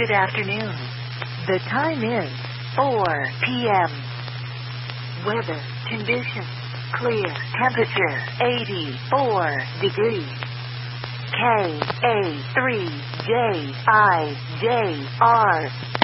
Good afternoon. The time is 4 p.m. Weather conditions clear. Temperature 84 degrees. KA3JIJR